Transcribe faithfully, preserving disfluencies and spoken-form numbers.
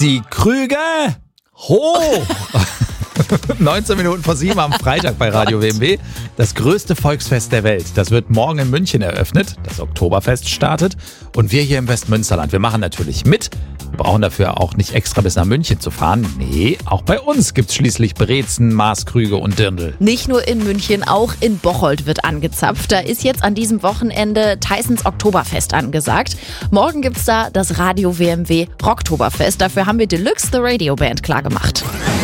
Die Krüge hoch! neunzehn Minuten vor sieben am Freitag bei Radio W M W. Das größte Volksfest der Welt. Das wird morgen in München eröffnet. Das Oktoberfest startet. Und wir hier im Westmünsterland, wir machen natürlich mit. Wir brauchen dafür auch nicht extra bis nach München zu fahren. Nee, auch bei uns gibt's schließlich Brezen, Maßkrüge und Dirndl. Nicht nur in München, auch in Bocholt wird angezapft. Da ist jetzt an diesem Wochenende Tysons Oktoberfest angesagt. Morgen gibt's da das Radio W M W Rocktoberfest. Dafür haben wir Deluxe The Radio Band klargemacht.